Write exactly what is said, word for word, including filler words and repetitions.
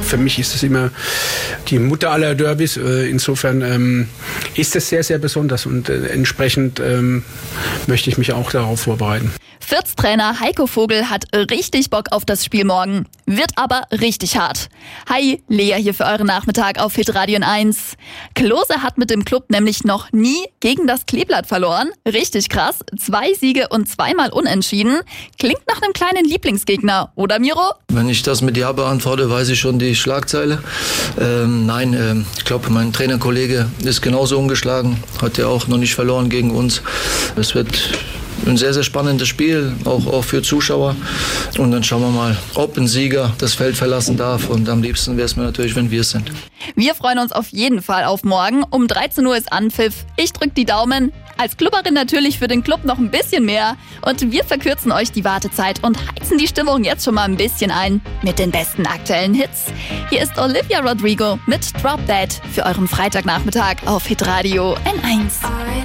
für mich ist es immer die Mutter aller Derbys. Insofern ähm, ist es sehr, sehr besonders und äh, entsprechend ähm, möchte ich mich auch darauf vorbereiten. Fürth-Trainer Heiko Vogel hat richtig Bock auf das Spiel morgen. Wird aber richtig hart. Hi, Lea hier für euren Nachmittag auf Hitradio eins. Klose hat mit dem Club nämlich noch nie gegen das Kleeblatt verloren. Richtig krass. Zwei Siege und zweimal unentschieden. Klingt nach einem kleinen Lieblingsgegner, oder Miro? Wenn ich das mit Ja beantworte, weiß ich schon die Schlagzeile. Ähm, nein, ähm, ich glaube, mein Trainerkollege ist genauso ungeschlagen. Hat ja auch noch nicht verloren gegen uns. Es wird ein sehr, sehr spannendes Spiel, auch, auch für Zuschauer. Und dann schauen wir mal, ob ein Sieger das Feld verlassen darf. Und am liebsten wäre es mir natürlich, wenn wir es sind. Wir freuen uns auf jeden Fall auf morgen. Um dreizehn Uhr ist Anpfiff. Ich drücke die Daumen. Als Clubberin natürlich für den Club noch ein bisschen mehr. Und wir verkürzen euch die Wartezeit und heizen die Stimmung jetzt schon mal ein bisschen ein mit den besten aktuellen Hits. Hier ist Olivia Rodrigo mit Drop Dead für euren Freitagnachmittag auf Hitradio N eins.